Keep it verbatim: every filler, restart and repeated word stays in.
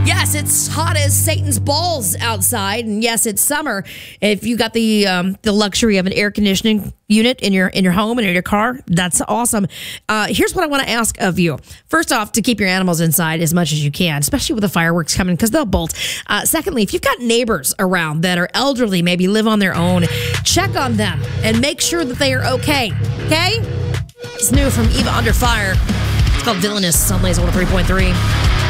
Yes, it's hot as Satan's balls outside, and yes, it's summer. If you got the um, the luxury of an air conditioning unit in your in your home and in your car, that's awesome. Uh, here's what I want to ask of you. First off, to keep your animals inside as much as you can, especially with the fireworks coming, because they'll bolt. Uh, secondly, if you've got neighbors around that are elderly, maybe live on their own, check on them and make sure that they are okay. Okay? It's new from Eva Under Fire. It's called Villainous on Laser one oh three point three.